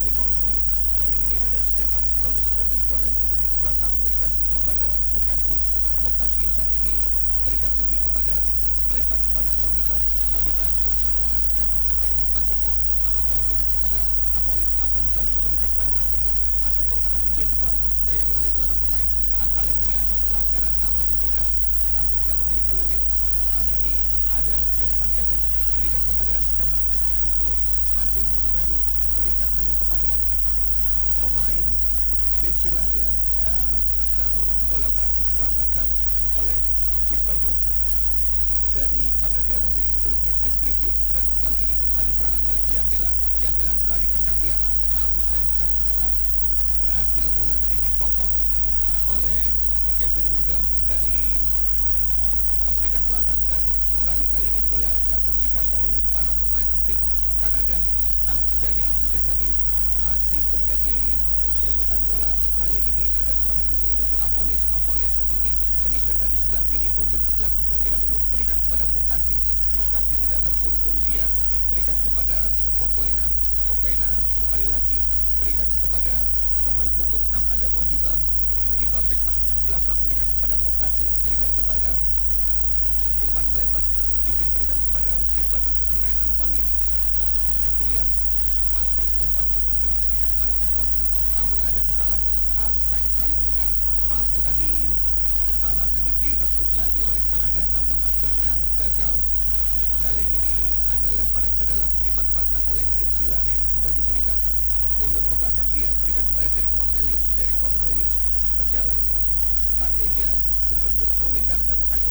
masih 0-0. Kali ini ada Stefan Sitole mundur ke belakang berikan kepada Bokasi. Bokasi saat ini berikan lagi kepada melebar kepada Modiba. Modiba sekarang ada Stefan Maseko. Maseko maksudnya berikan kepada Apolis. Apolis lagi berikan kepada Maseko. Maseko tahan dia dibayangi oleh dua orang pemain. Kali ini ada pelanggaran namun wasit tidak menilai peluit. Kali ini ada Jonathan David berikan kepada Stefan Esposito. Masih mundur lagi berikan lagi kepada pemain Richie Laria, namun bola berhasil diselamatkan oleh kiper dari Kanada yaitu Maxim Clifford. Dan kali ini ada serangan balik Liam Miller berlari kencang dia, namun sayang sekali pendengar berhasil bola tadi dipotong oleh Kevin Mudau dari Afrika Selatan dan kembali kali ini bola jatuh di kaki para pemain Kanada. Terjadi insiden tadi, masih terjadi perebutan bola. Kali ini ada nomor punggung 7 Apolis saat ini penyisir dari sebelah kiri mundur ke belakang terlebih dahulu berikan kepada Bokasi tidak terburu-buru dia berikan kepada Bokoena kembali lagi berikan kepada nomor punggung 6 ada Modiba back pass ke belakang berikan kepada Bokasi berikan kepada umpan melebar sedikit berikan kepada kiper Renan Williams masih umpan juga berikan kepada Ocon, namun ada kesalahan. Sayang sekali pendengar, mampu tadi kesalahan tadi direbut lagi oleh Kanada, namun akhirnya gagal. Kali ini ada lemparan ke dalam dimanfaatkan oleh Richie Laria, sudah diberikan mundur ke belakang dia berikan kepada Derek Cornelius berjalan santai dia memindahkan rekannya